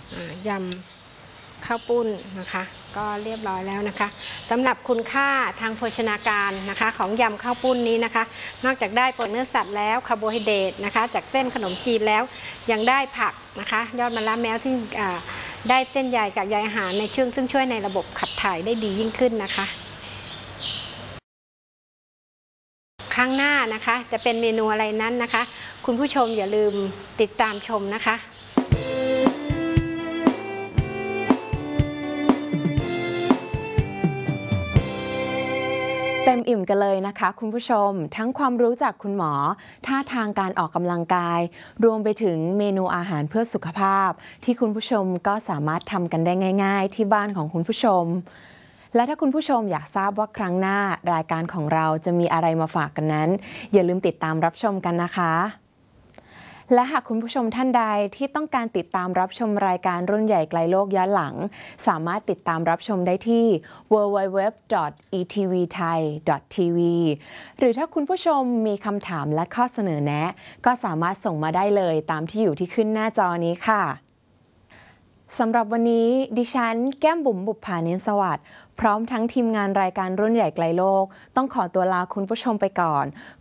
ยำข้าวปุ้นนะคะก็เรียบร้อยแล้วนะคะสำหรับคุณค่าทางโภชนาการนะคะของยำข้าวปุ้นนี้นะคะนอกจากได้โปรตีนเนื้อสัตว์แล้วคาร์โบไฮเดรตนะคะจากเส้นขนมจีนแล้วยังได้ผักนะคะยอดมะระแม้วที่ได้เส้นใยจากใยอาหารในซึ่งช่วยในระบบขับถ่ายได้ดียิ่งขึ้นนะคะครั้งหน้านะคะจะเป็นเมนูอะไรนั้นนะคะคุณผู้ชมอย่าลืมติดตามชมนะคะเต็มอิ่มกันเลยนะคะคุณผู้ชมทั้งความรู้จากคุณหมอท่าทางการออกกำลังกายรวมไปถึงเมนูอาหารเพื่อสุขภาพที่คุณผู้ชมก็สามารถทำกันได้ง่ายๆที่บ้านของคุณผู้ชมและถ้าคุณผู้ชมอยากทราบว่าครั้งหน้ารายการของเราจะมีอะไรมาฝากกันนั้นอย่าลืมติดตามรับชมกันนะคะและหากคุณผู้ชมท่านใดที่ต้องการติดตามรับชมรายการรุ่นใหญ่ไกลโลกย้อนหลังสามารถติดตามรับชมได้ที่ www.etvthai.tv หรือถ้าคุณผู้ชมมีคำถามและข้อเสนอแนะก็สามารถส่งมาได้เลยตามที่อยู่ที่ขึ้นหน้าจอนี้ค่ะสำหรับวันนี้ดิฉันแก้มบุ๋มบุปผาเนียนสวัสดิ์พร้อมทั้งทีมงานรายการรุ่นใหญ่ไกลโลกต้องขอตัวลาคุณผู้ชมไปก่อน